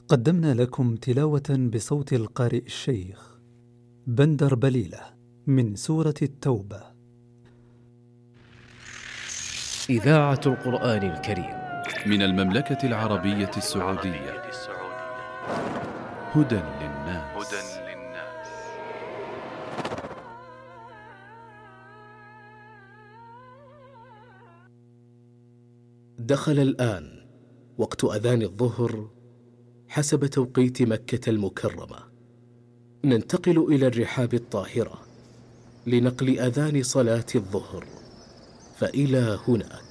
قدمنا لكم تلاوة بصوت القارئ الشيخ بندر بليلة من سورة التوبة. إذاعة القرآن الكريم من المملكة العربية السعودية. هدى للناس. دخل الآن وقت أذان الظهر حسب توقيت مكة المكرمة. ننتقل إلى الرحاب الطاهرة لنقل أذان صلاة الظهر، فإلى هناك.